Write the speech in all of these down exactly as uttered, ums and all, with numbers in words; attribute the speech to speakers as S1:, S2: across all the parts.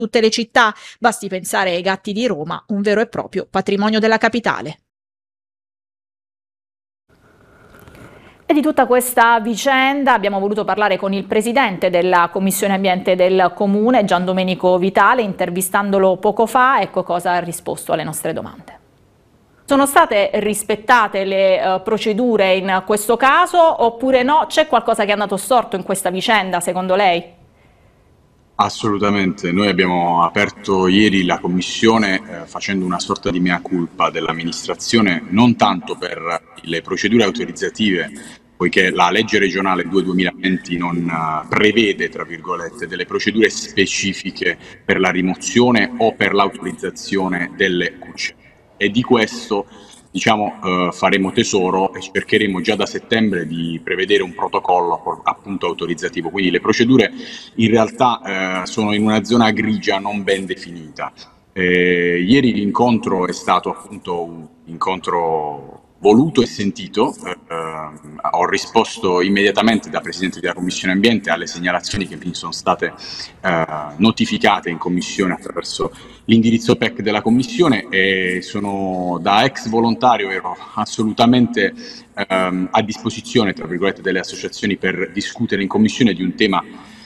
S1: tutte le città, basti pensare ai gatti di Roma, un vero e proprio patrimonio della capitale.
S2: E di tutta questa vicenda abbiamo voluto parlare con il presidente della Commissione Ambiente del Comune, Gian Domenico Vitale, intervistandolo poco fa. Ecco cosa ha risposto alle nostre domande. Sono state rispettate le uh, procedure in questo caso oppure no? C'è qualcosa che è andato storto in questa vicenda secondo lei?
S3: Assolutamente, noi abbiamo aperto ieri la commissione eh, facendo una sorta di mea culpa dell'amministrazione, non tanto per le procedure autorizzative, poiché la legge regionale due duemilaventi non uh, prevede, tra virgolette, delle procedure specifiche per la rimozione o per l'autorizzazione delle cucce. E di questo diciamo eh, faremo tesoro e cercheremo già da settembre di prevedere un protocollo appunto autorizzativo, quindi le procedure in realtà eh, sono in una zona grigia non ben definita. Eh, ieri l'incontro è stato appunto un incontro voluto e sentito, eh, ho risposto immediatamente da Presidente della Commissione Ambiente alle segnalazioni che mi sono state eh, notificate in Commissione attraverso l'indirizzo P E C della Commissione e sono da ex volontario ero assolutamente ehm, a disposizione tra virgolette delle associazioni per discutere in Commissione di un tema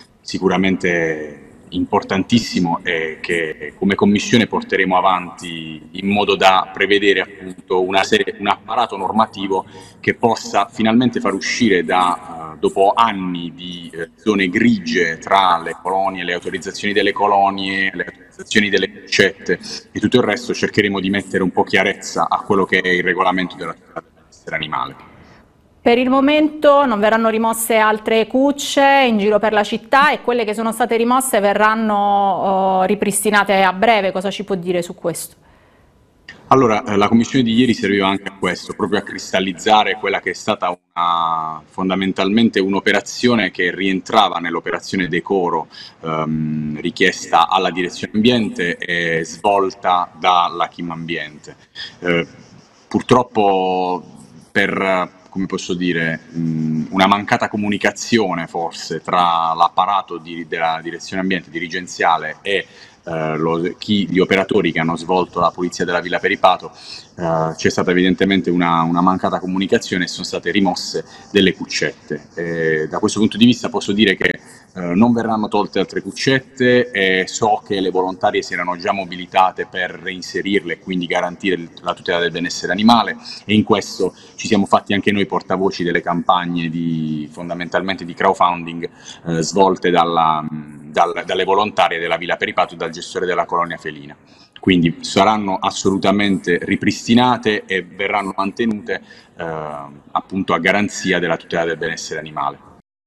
S3: sicuramente importantissimo e che come Commissione porteremo avanti in modo da prevedere appunto una serie, un apparato normativo che possa finalmente far uscire da uh, dopo anni di eh, zone grigie tra le colonie, le autorizzazioni delle colonie, le autorizzazioni delle cuccette e tutto il resto, cercheremo di mettere un po' chiarezza a quello che è il regolamento della tutela del benessere animale.
S2: Per il momento non verranno rimosse altre cucce in giro per la città e quelle che sono state rimosse verranno uh, ripristinate a breve. Cosa ci può dire su questo?
S3: Allora, eh, la commissione di ieri serviva anche a questo, proprio a cristallizzare quella che è stata una, fondamentalmente un'operazione che rientrava nell'operazione decoro ehm, richiesta alla direzione ambiente e svolta dalla Chim Ambiente. Eh, purtroppo per come posso dire, mh, una mancata comunicazione forse tra l'apparato di, della direzione ambiente dirigenziale e eh, lo, chi, gli operatori che hanno svolto la pulizia della Villa Peripato, eh, c'è stata evidentemente una, una mancata comunicazione e sono state rimosse delle cuccette. E da questo punto di vista posso dire che eh, non verranno tolte altre cuccette e so che le volontarie si erano già mobilitate per reinserirle e quindi garantire la tutela del benessere animale e in questo ci siamo fatti anche noi portavoci delle campagne di, fondamentalmente di crowdfunding eh, svolte dalla, dal, dalle volontarie della Villa Peripato e dal gestore della colonia felina. Quindi saranno assolutamente ripristinate e verranno mantenute eh, appunto a garanzia della tutela del benessere animale.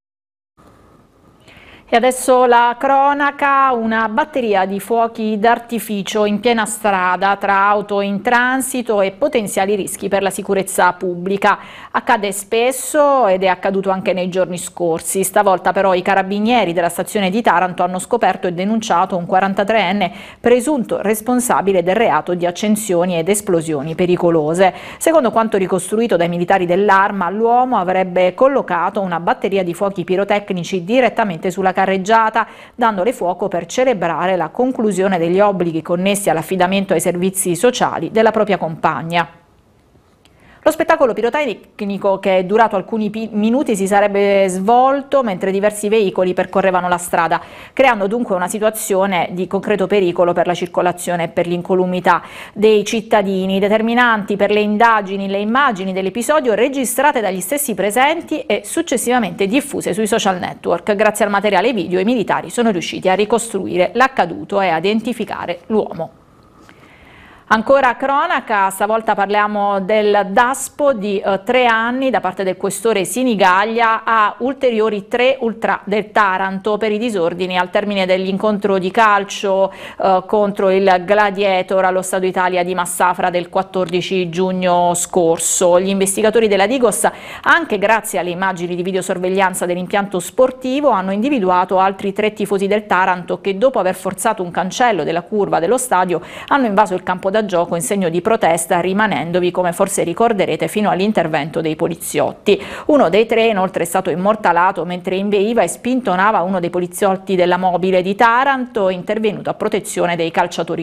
S2: E adesso la cronaca, una batteria di fuochi d'artificio in piena strada tra auto in transito e potenziali rischi per la sicurezza pubblica. Accade spesso ed è accaduto anche nei giorni scorsi. Stavolta però i carabinieri della stazione di Taranto hanno scoperto e denunciato un quarantatreenne presunto responsabile del reato di accensioni ed esplosioni pericolose. Secondo quanto ricostruito dai militari dell'Arma, l'uomo avrebbe collocato una batteria di fuochi pirotecnici direttamente sulla carreggiata, dandole fuoco per celebrare la conclusione degli obblighi connessi all'affidamento ai servizi sociali della propria compagna. Lo spettacolo pirotecnico, che è durato alcuni minuti, si sarebbe svolto mentre diversi veicoli percorrevano la strada, creando dunque una situazione di concreto pericolo per la circolazione e per l'incolumità dei cittadini. Determinanti per le indagini le immagini dell'episodio registrate dagli stessi presenti e successivamente diffuse sui social network. Grazie al materiale video i militari sono riusciti a ricostruire l'accaduto e a identificare l'uomo. Ancora cronaca, stavolta parliamo del daspo di eh, tre anni da parte del questore Sinigaglia a ulteriori tre ultra del Taranto per i disordini al termine dell'incontro di calcio eh, contro il Gladiator allo Stadio Italia di Massafra del quattordici giugno scorso. Gli investigatori della Digos, anche grazie alle immagini di videosorveglianza dell'impianto sportivo, hanno individuato altri tre tifosi del Taranto che, dopo aver forzato un cancello della curva dello stadio, hanno invaso il campo da da gioco in segno di protesta, rimanendovi, come forse ricorderete, fino all'intervento dei poliziotti. Uno dei tre inoltre è stato immortalato mentre inveiva e spintonava uno dei poliziotti della mobile di Taranto, intervenuto a protezione dei calciatori